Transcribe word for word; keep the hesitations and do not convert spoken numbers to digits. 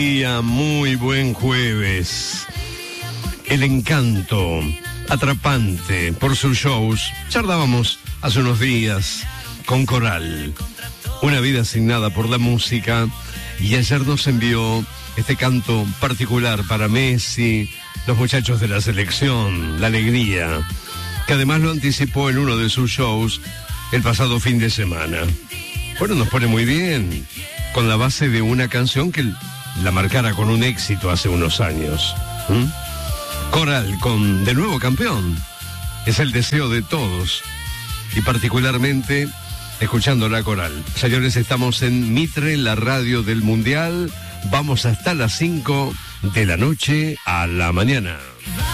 Día, muy buen jueves. El encanto atrapante por sus shows. Charlábamos hace unos días con Coral, una vida asignada por la música, y ayer nos envió este canto particular para Messi, los muchachos de la selección, La Alegría, que además lo anticipó en uno de sus shows el pasado fin de semana. Bueno, nos pone muy bien, con la base de una canción que la marcara con un éxito hace unos años. ¿Mm? Coral con De Nuevo Campeón. Es el deseo de todos, y particularmente escuchando la Coral. Señores, estamos en Mitre, la radio del Mundial. Vamos hasta las cinco de la noche a la mañana.